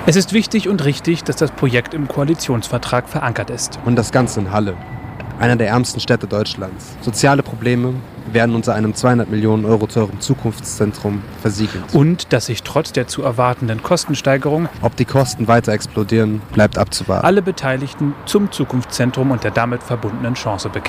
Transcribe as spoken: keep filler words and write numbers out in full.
Es ist wichtig und richtig, dass das Projekt im Koalitionsvertrag verankert ist. Und das Ganze in Halle, einer der ärmsten Städte Deutschlands. Soziale Probleme werden unter einem zweihundert Millionen Euro teuren Zukunftszentrum versiegelt. Und dass sich trotz der zu erwartenden Kostensteigerung, ob die Kosten weiter explodieren, bleibt abzuwarten. Alle Beteiligten zum Zukunftszentrum und der damit verbundenen Chance bekennen.